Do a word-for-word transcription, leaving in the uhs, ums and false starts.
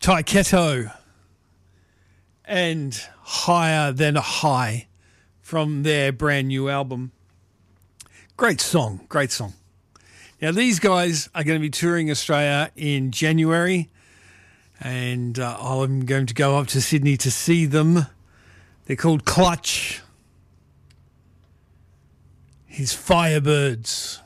Taiketo and Higher Than a High from their brand new album. Great song, great song. Now, these guys are going to be touring Australia in January, and uh, I'm going to go up to Sydney to see them. They're called Clutch. His Firebirds.